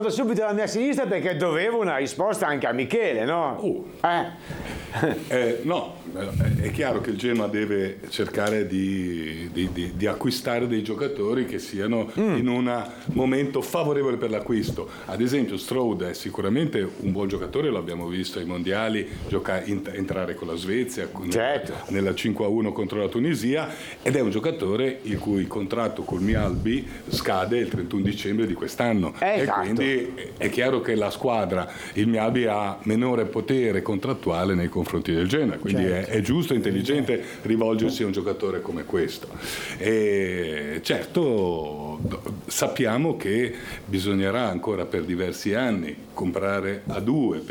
subito alla mia sinistra perché dovevo una risposta anche a Michele, no? No, è chiaro che il Genoa deve cercare di acquistare dei giocatori che siano in un momento favorevole per l'acquisto. Ad esempio Stroud è sicuramente un buon giocatore, l'abbiamo visto ai mondiali entrare con la Svezia, certo, nella 5-1 contro la Tunisia, ed è un giocatore il cui contratto col Mialbi scade il 31 dicembre di quest'anno. Esatto. E quindi è chiaro che la squadra, il Mialbi, ha minore potere contrattuale nei confronti del Genoa, quindi certo, è giusto e intelligente rivolgersi a un giocatore come questo. E certo sappiamo che bisognerà ancora per diversi anni comprare a due,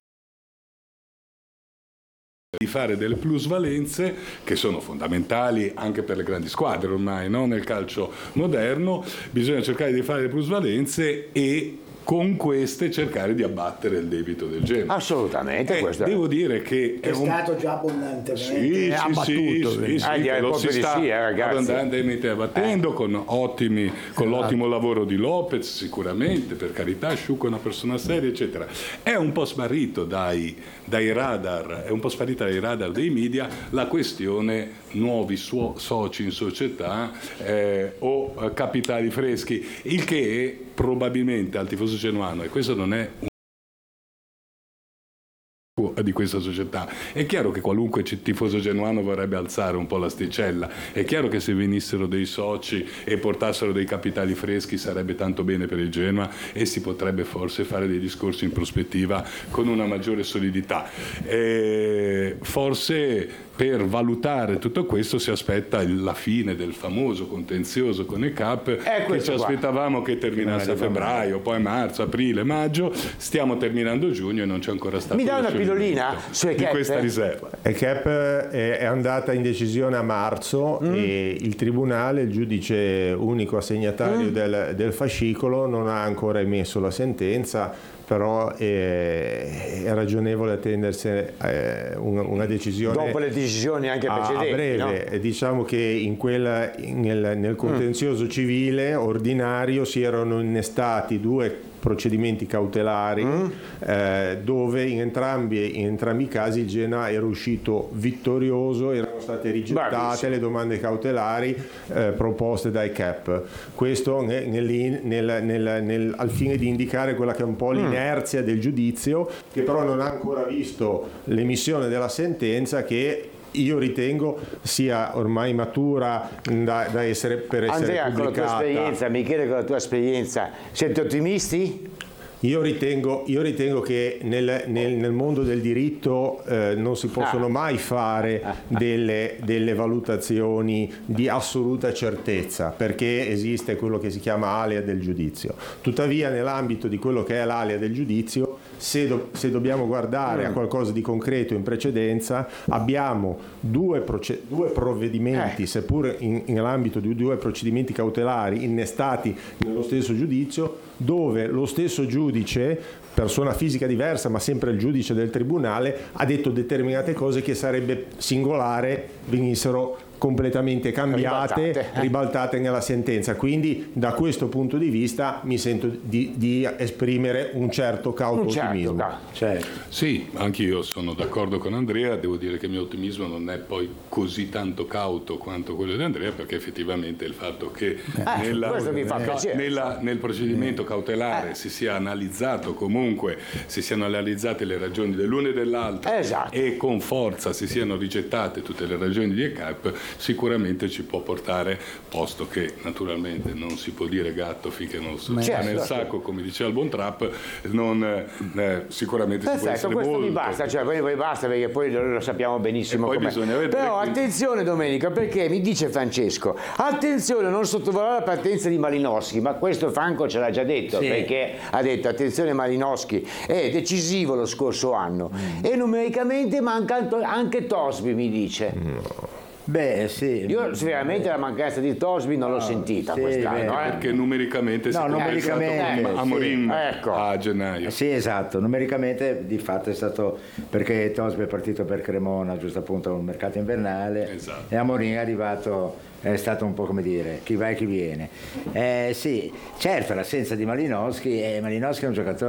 di fare delle plusvalenze che sono fondamentali anche per le grandi squadre ormai, no? Nel calcio moderno bisogna cercare di fare le plusvalenze e con queste cercare di abbattere il debito del Genoa. Assolutamente. Devo dire che è stato già abbondantemente abbattuto. Lo si sta abbondantemente abbattendo con l'ottimo lavoro di Lopez, sicuramente, per carità, Sciucco è una persona seria, eccetera. È un po' sparito dai radar, è un po' sparita dai radar dei media la questione nuovi soci in società o capitali freschi, il che probabilmente al tifoso genuano, e questo non è di questa società, è chiaro che qualunque tifoso genuano vorrebbe alzare un po' l'asticella, è chiaro che se venissero dei soci e portassero dei capitali freschi sarebbe tanto bene per il Genoa e si potrebbe forse fare dei discorsi in prospettiva con una maggiore solidità. Forse per valutare tutto questo si aspetta la fine del famoso contenzioso con il CAP, che ci aspettavamo che terminasse a febbraio, poi marzo, aprile, maggio, stiamo terminando giugno e non c'è ancora stato una pillolina di questa riserva. Il CAP è andata in decisione a marzo e il tribunale, il giudice unico assegnatario del fascicolo, non ha ancora emesso la sentenza, però è ragionevole attendersi una decisione dopo le decisioni anche precedenti, a breve, no? Diciamo che nel contenzioso civile ordinario si erano innestati due procedimenti cautelari dove in entrambi i casi il Genoa era uscito vittorioso, erano state rigettate le domande cautelari proposte dai CAP. Questo al fine di indicare quella che è un po' l'inerzia del giudizio, che però non ha ancora visto l'emissione della sentenza, che io ritengo sia ormai matura da essere pubblicata. Andrea, con la tua esperienza, Michele, con la tua esperienza, siete ottimisti? Io ritengo che nel mondo del diritto non si possono mai fare delle valutazioni di assoluta certezza, perché esiste quello che si chiama alea del giudizio. Tuttavia, nell'ambito di quello che è l'alea del giudizio, se dobbiamo guardare a qualcosa di concreto in precedenza, abbiamo due provvedimenti, seppur nell'ambito di due procedimenti cautelari innestati nello stesso giudizio, dove lo stesso giudice, persona fisica diversa ma sempre il giudice del tribunale, ha detto determinate cose che sarebbe singolare venissero completamente cambiate, ribaltate nella sentenza. Quindi da questo punto di vista mi sento di esprimere un certo cauto ottimismo. Certo. Sì, anch'io sono d'accordo con Andrea, devo dire che il mio ottimismo non è poi così tanto cauto quanto quello di Andrea, perché effettivamente il fatto che nel procedimento cautelare si sia analizzato, comunque si siano analizzate le ragioni dell'uno e dell'altro, e con forza si siano rigettate tutte le ragioni di ECAP, sicuramente ci può portare, posto che naturalmente non si può dire gatto finché non sta nel sacco, come diceva il buon Trapp, sicuramente si può essere questo molto. mi basta, poi basta, perché poi lo sappiamo benissimo com'è. Però attenzione Domenica, perché mi dice Francesco, attenzione a non sottovalutare la partenza di Malinowski, ma questo Franco ce l'ha già detto, perché ha detto attenzione, Malinowski è decisivo lo scorso anno e numericamente manca anche Tosby, mi dice. Beh, sì. Io veramente la mancanza di Tosby non l'ho sentita sì, quest'anno. Perché numericamente si è numericamente, a Amorim Ecco. a gennaio. Sì, esatto, numericamente di fatto è stato perché Tosby è partito per Cremona, giusto appunto un mercato invernale, Esatto. e Amorim è arrivato, è stato un po' come dire, chi va e chi viene. Sì, certo l'assenza di Malinowski è un giocatore